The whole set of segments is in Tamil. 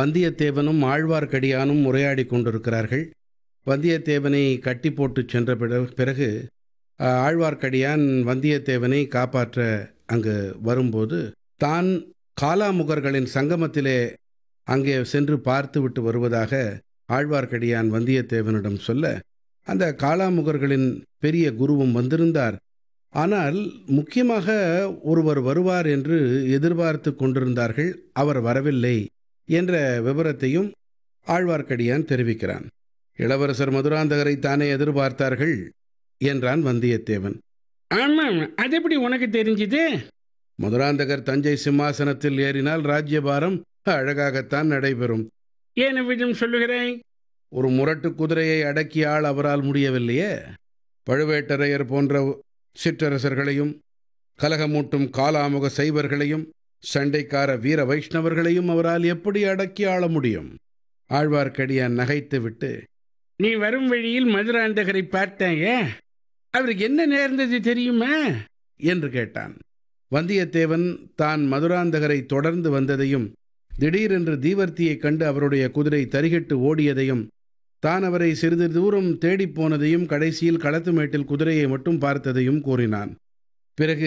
வந்தியத்தேவனும் ஆழ்வார்க்கடியானும் உரையாடி கொண்டிருக்கிறார்கள். வந்தியத்தேவனை கட்டி போட்டு சென்ற பிறகு ஆழ்வார்க்கடியான் வந்தியத்தேவனை காப்பாற்ற அங்கு வரும்போது தான் காலாமுகர்களின் சங்கமத்திலே அங்கே சென்று பார்த்துவிட்டு வருவதாக ஆழ்வார்க்கடியான் வந்தியத்தேவனிடம் சொல்ல, அந்த காலாமுகர்களின் பெரிய குருவும் வந்திருந்தார். ஆனால் முக்கியமாக ஒருவர் வருவார் என்று எதிர்பார்த்து கொண்டிருந்தார்கள். அவர் வரவில்லை என்ற விவரத்தையும் ஆழ்வார்க்கடியான் தெரிவிக்கிறான். இளவரசர் மதுராந்தகரை தானே எதிர்பார்த்தார்கள் என்றான் வந்தியத்தேவன். ஆமாம், அது எப்படி உனக்கு தெரிஞ்சுது? மதுராந்தகர் தஞ்சை சிம்மாசனத்தில் ஏறினால் ராஜ்யபாரம் அழகாகத்தான் நடைபெறும். ஏன் விதம் சொல்லுகிறாய்? ஒரு முரட்டு குதிரையை அடக்கிய ஆள் அவரால் முடியவில்லையே. பழுவேட்டரையர் போன்ற சிற்றரசர்களையும், கலகமூட்டும் காலாமுக சைவர்களையும், சண்டைக்கார வீர வைஷ்ணவர்களையும் அவரால் எப்படி அடக்கி ஆள முடியும்? ஆழ்வார்க்கடியான் நகைத்துவிட்டு, நீ வரும் வழியில் மதுராந்தகரை பார்த்தாங்க, அவருக்கு என்ன நேர்ந்தது தெரியுமா என்று கேட்டான். வந்தியத்தேவன் தான் மதுராந்தகரை தொடர்ந்து வந்ததையும், திடீரென்று தீவர்த்தியைக் கண்டு அவருடைய குதிரை தரிகிட்டு ஓடியதையும், தான் அவரை சிறிது தூரம் தேடிப்போனதையும், கடைசியில் களத்து மேட்டில் குதிரையை மட்டும் பார்த்ததையும் கூறினான். பிறகு,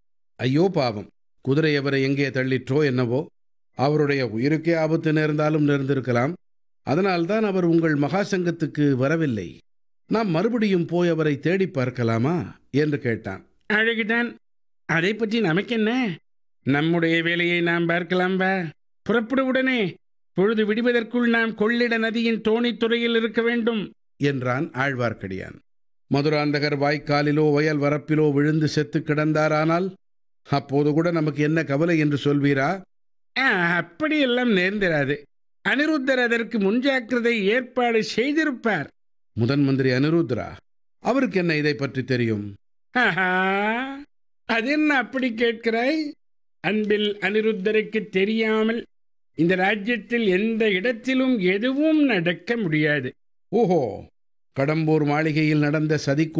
ஐயோ பாவம், குதிரை அவரை எங்கே தள்ளிற்றோ என்னவோ, அவருடைய உயிருக்கே ஆபத்து நேர்ந்தாலும் நேர்ந்திருக்கலாம். அதனால்தான் அவர் உங்கள் மகாசங்கத்துக்கு வரவில்லை. நாம் மறுபடியும் போய் அவரை தேடி பார்க்கலாமா என்று கேட்டான். அழகுதான், அதை பற்றி நமக்கென்ன? நம்முடைய வேலையை நாம் பார்க்கலாம். வா, புறப்படு உடனே. பொழுது விடுவதற்குள் நாம் கொள்ளிட நதியின் தோணித்துறையில் இருக்க வேண்டும் என்றான் ஆழ்வார்க்கடியான். மதுராந்தகர் வாய்க்காலிலோ வயல் வரப்பிலோ விழுந்து செத்து கிடந்தாரானால் அப்போது கூட நமக்கு என்ன கவலை என்று சொல்வீரா? அப்படியெல்லாம் நேர்ந்திராது. அனிருத்தர் அதற்கு முன்ஜாக்கிரதை ஏற்பாடு செய்திருப்பார். முதன் மந்திரி அனிருத்தரா? அவருக்கு என்ன இதை பற்றி தெரியும்? அது என்ன அப்படி கேட்கிறாய்? அன்பில் அனிருத்தருக்கு தெரியாமல் இந்த ராஜ்யத்தில் எந்த இடத்திலும் எதுவும் நடக்க முடியாது. ஓஹோ, கடம்பூர் மாளிகையில் நடந்த சதிக்கு